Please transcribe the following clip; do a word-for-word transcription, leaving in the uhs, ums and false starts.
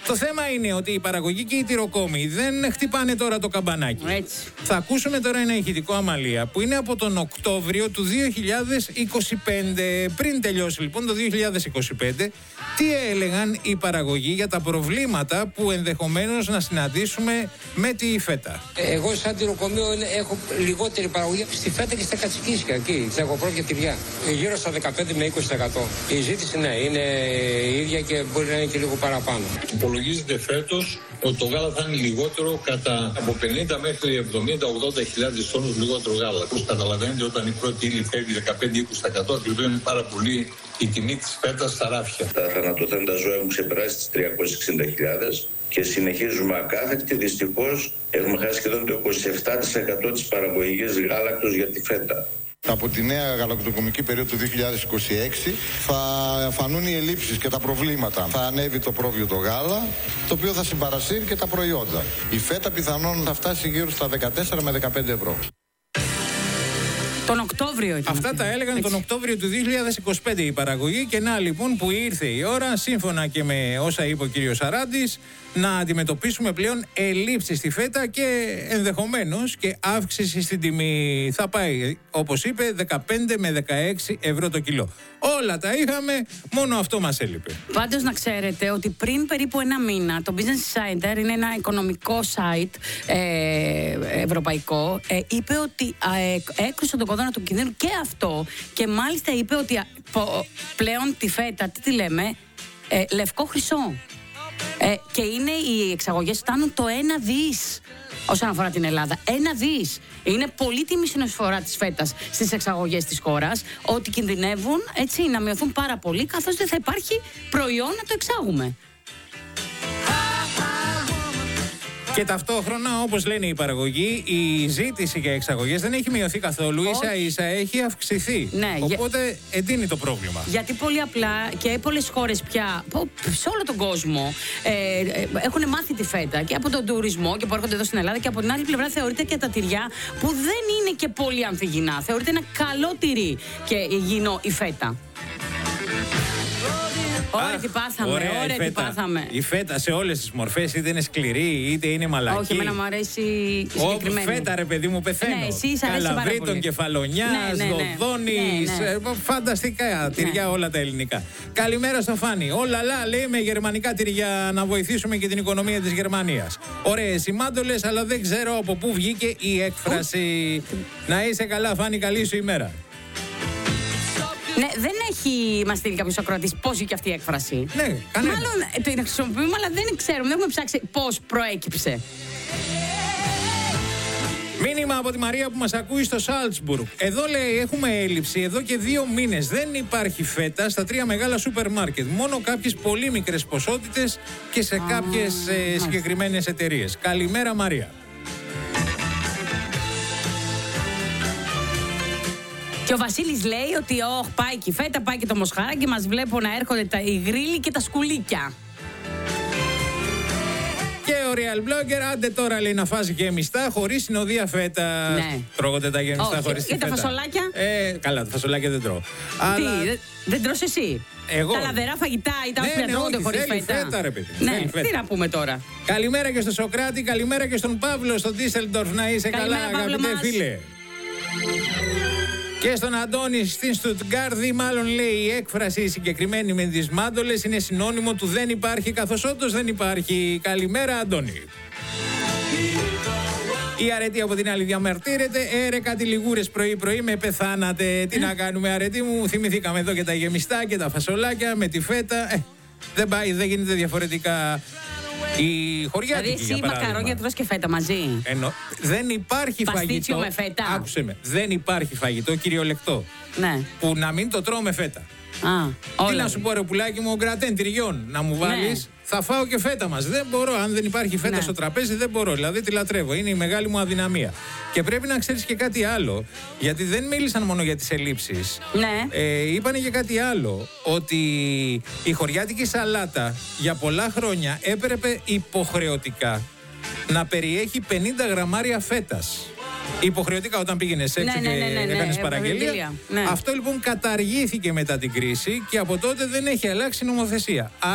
Το θέμα είναι ότι η παραγωγή και οι τυροκόμοι δεν χτυπάνε τώρα το καμπανάκι. Έτσι. Θα ακούσουμε τώρα ένα ηχητικό, Αμαλία, που είναι από τον Οκτώβριο του δύο χιλιάδες είκοσι πέντε. Πριν τελειώσει λοιπόν το δύο χιλιάδες είκοσι πέντε, τι έλεγαν οι παραγωγοί για τα προβλήματα που ενδεχομένως να συναντήσουμε με τη φέτα. Εγώ σαν τυροκομείο έχω λιγότερη παραγωγή στη φέτα και στα κατσικίσια, εκεί, στα εγωπρόβια τυριά. Γύρω στα δεκαπέντε με είκοσι τοις εκατό. Η ζήτηση, ναι, είναι η ίδια και μπορεί να είναι και λίγο παραπάνω. Υπολογίζεται φέτος ότι το γάλα θα είναι λιγότερο κατά από πενήντα μέχρι εβδομήντα ογδόντα χιλιάδες τόνους λιγότερο γάλα. Όπως καταλαβαίνετε, όταν η πρώτη ύλη φεύγει δεκαπέντε με είκοσι τοις εκατό, ακριβώνει πάρα πολύ η τιμή της φέτας στα ράφια. Τα θανατωθέντα ζώα έχουν ξεπεράσει τις τριακόσιες εξήντα χιλιάδες και συνεχίζουμε ακάθεκτη. Δυστυχώς έχουμε χάσει σχεδόν το είκοσι επτά τοις εκατό της παραγωγής γάλακτος για τη φέτα. Από τη νέα γαλακτοκομική περίοδο του δύο χιλιάδες είκοσι έξι θα φανούν οι ελλείψεις και τα προβλήματα. Θα ανέβει το πρόβιο το γάλα, το οποίο θα συμπαρασύρει και τα προϊόντα. Η φέτα πιθανόν θα φτάσει γύρω στα δεκατέσσερα με δεκαπέντε ευρώ. Τον Οκτώβριο ήταν. Αυτά τα έλεγαν έτσι. Τον Οκτώβριο του δύο χιλιάδες είκοσι πέντε η παραγωγή και να λοιπόν που ήρθε η ώρα, σύμφωνα και με όσα είπε ο κύριος Σαράντης, να αντιμετωπίσουμε πλέον ελλείψεις στη φέτα και ενδεχομένως και αύξηση στην τιμή. Θα πάει, όπως είπε, δεκαπέντε με δεκαέξι ευρώ το κιλό. Όλα τα είχαμε, μόνο αυτό μας έλειπε. Πάντως να ξέρετε ότι πριν περίπου ένα μήνα το Business Insider, είναι ένα οικονομικό site ε, ευρωπαϊκό, ε, είπε ότι ε, έκρουσε τον κόδωνα του κινδύνου και αυτό, και μάλιστα είπε ότι πο, πλέον τη φέτα, τι τη λέμε, ε, λευκό χρυσό. Ε, και είναι οι εξαγωγές φτάνουν το ένα δις όσον αφορά την Ελλάδα. Ένα δις. Είναι πολύτιμη συνεισφορά της φέτας στις εξαγωγές της χώρας, ότι κινδυνεύουν έτσι να μειωθούν πάρα πολύ, καθώς δεν θα υπάρχει προϊόν να το εξάγουμε. Και ταυτόχρονα, όπως λένε οι παραγωγοί, η ζήτηση για εξαγωγές δεν έχει μειωθεί καθόλου, ίσα ίσα έχει αυξηθεί. Ναι, οπότε για... εντείνει το πρόβλημα. Γιατί πολύ απλά και πολλές χώρες πια, σε όλο τον κόσμο, ε, ε, έχουν μάθει τη φέτα και από τον τουρισμό και που έρχονται εδώ στην Ελλάδα, και από την άλλη πλευρά θεωρείται και τα τυριά που δεν είναι και πολύ ανθυγιεινά. Θεωρείται ένα καλό τυρί και υγιεινό η φέτα. Ωραία, τι πάθαμε, ωραία, ωραία τι πάθαμε. Η φέτα σε όλες τις μορφές, είτε είναι σκληρή, είτε είναι μαλακή. Όχι, εμένα μου αρέσει η συγκεκριμένη. Ω, φέτα ρε παιδί μου, πεθαίνω. Ναι, εσείς αρέσει Καλαβρίτων, κεφαλονιάς, ναι, ναι, ναι. Δοδόνης, ναι, ναι. Φανταστικά τυριά, ναι. Όλα τα ελληνικά. Καλημέρα στο Φάνη. Όλα λα, λέει, με γερμανικά τυριά να βοηθήσουμε και την οικονομία της Γερμανίας. Ωραίες οι μάντολες, αλλά δεν ξέρω από πού βγήκε η έκφραση. Να είσαι καλά, Φάνη, καλή σου ημέρα. Ναι, δεν έχει μας στείλει κάποιος ακροατής πώς βγήκε αυτή η έκφραση. Ναι, κανένα. Μάλλον το χρησιμοποιούμε, αλλά δεν ξέρουμε, δεν έχουμε ψάξει πώς προέκυψε. Μήνυμα από τη Μαρία που μας ακούει στο Σάλτσμπουργκ. Εδώ λέει έχουμε έλλειψη εδώ και δύο μήνες. Δεν υπάρχει φέτα στα τρία μεγάλα σούπερ μάρκετ. Μόνο κάποιες πολύ μικρές ποσότητες και σε ah, κάποιες ε, συγκεκριμένες εταιρείες. Καλημέρα, Μαρία. Και ο Βασίλης λέει ότι oh, πάει και η φέτα, πάει και το μοσχαράκι και μας βλέπω να έρχονται τα, οι γρίλοι και τα σκουλίκια. Και ο Real Blogger, άντε τώρα λέει να φάζει και γεμιστά χωρίς συνοδεία φέτα. Ναι. Τρώγονται τα γεμιστά χωρίς τη φέτα. Και τα φασολάκια. Ε, καλά, τα φασολάκια δεν τρώω. Τι, Αλλά... δεν, δεν τρως εσύ. Εγώ. Τα λαδερά φαγητά ή τα ναι, όσπρια ναι, τρώγονται χωρίς θέλει φέτα. φέτα ρε παιδί. Ναι, θέλει φέτα. Τι να πούμε τώρα. Καλημέρα και στον Σοκράτη, καλημέρα και στον Παύλο, στον Ντίσσελντορφ. Να είσαι καλημέρα, καλά, αγαπητέ φίλε. Και στον Αντώνη στην Στουτγκάρδη, μάλλον λέει η έκφραση συγκεκριμένη με τις μάντολες είναι συνώνυμο του δεν υπάρχει, καθώς όντως δεν υπάρχει. Καλημέρα, Αντώνη. Η Αρετή από την άλλη διαμαρτύρεται. Έρε κάτι λιγούρες πρωί-πρωί με πεθάνατε. Τι να κάνουμε, Αρετή μου, θυμηθήκαμε εδώ και τα γεμιστά και τα φασολάκια με τη φέτα. Ε, δεν πάει, δεν γίνεται διαφορετικά. Η χωριάτικη, δηλαδή εσύ μακαρόνια τρως και φέτα μαζί. Εννο... Δεν υπάρχει Παστίτσιο φαγητό. με φέτα. Άκουσε με. Δεν υπάρχει φαγητό κυριολεκτό. Ναι. Που να μην το τρώω με φέτα. Α, τι να σου πω, ρε πουλάκι μου, ο γκρατέν τυριών να μου βάλεις. Ναι. Θα φάω και φέτα μας. Δεν μπορώ. Αν δεν υπάρχει φέτα ναι. στο τραπέζι, δεν μπορώ. Δηλαδή τη λατρεύω. Είναι η μεγάλη μου αδυναμία. Και πρέπει να ξέρεις και κάτι άλλο. Γιατί δεν μίλησαν μόνο για τις ελλείψεις. Ναι. Ε, είπανε και κάτι άλλο. Ότι η χωριάτικη σαλάτα για πολλά χρόνια έπρεπε υποχρεωτικά να περιέχει πενήντα γραμμάρια φέτας. Υποχρεωτικά όταν πήγαινες έξω ναι, ναι, ναι, ναι, και ναι, έκανες ναι, παραγγελία. Ναι. Αυτό λοιπόν καταργήθηκε μετά την κρίση και από τότε δεν έχει αλλάξει νομοθεσία.